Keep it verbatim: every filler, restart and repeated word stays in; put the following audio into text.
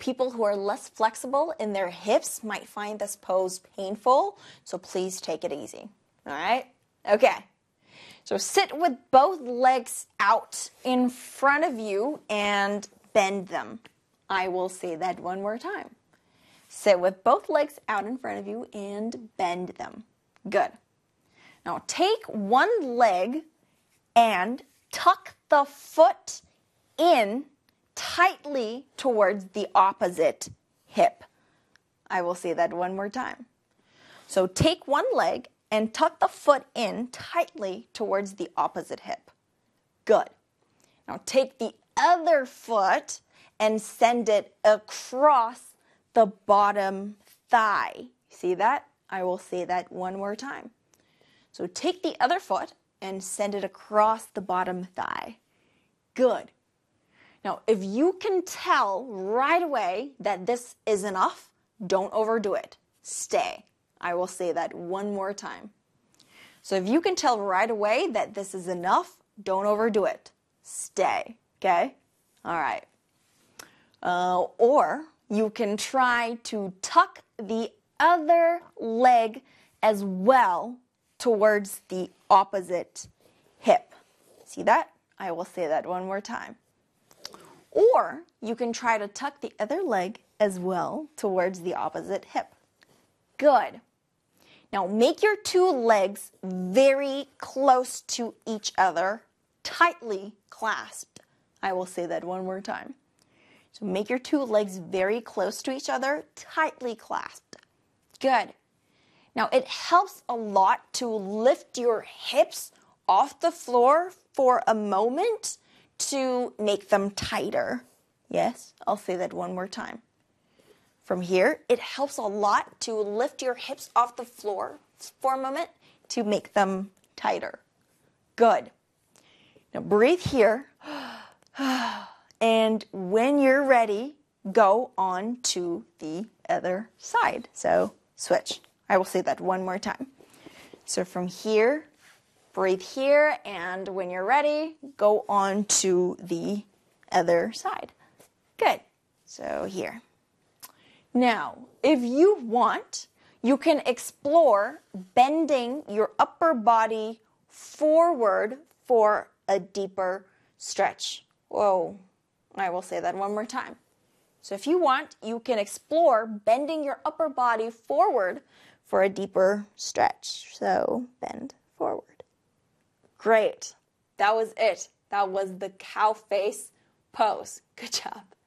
people who are less flexible in their hips might find this pose painful, so please take it easy. All right? Okay. So sit with both legs out in front of you and bend them. I will say that one more time. Sit with both legs out in front of you and bend them. Good. Now take one leg and tuck the foot in tightly towards the opposite hip. I will say that one more time. So take one leg and tuck the foot in tightly towards the opposite hip. Good. Now take the other foot and send it across the bottom thigh. See that? I will say that one more time. So take the other foot and send it across the bottom thigh. Good. Now, if you can tell right away that this is enough, don't overdo it. Stay. I will say that one more time. So if you can tell right away that this is enough, don't overdo it. Stay. Okay? All right. Uh, or you can try to tuck the other leg as well towards the opposite hip. See that? I will say that one more time. Or you can try to tuck the other leg as well towards the opposite hip. Good. Now make your two legs very close to each other, tightly clasped. I will say that one more time. So make your two legs very close to each other, tightly clasped. Good. Now it helps a lot to lift your hips off the floor for a moment to make them tighter. Yes, I'll say that one more time. From here, it helps a lot to lift your hips off the floor for a moment to make them tighter. Good. Now breathe here. And when you're ready, go on to the other side. So switch. I will say that one more time. So from here, breathe here, and when you're ready, go on to the other side. Good. So here. Now, if you want, you can explore bending your upper body forward for a deeper stretch. Whoa. I will say that one more time. So if you want, you can explore bending your upper body forward for a deeper stretch. So bend forward. Great. That was it. That was the cow face pose. Good job.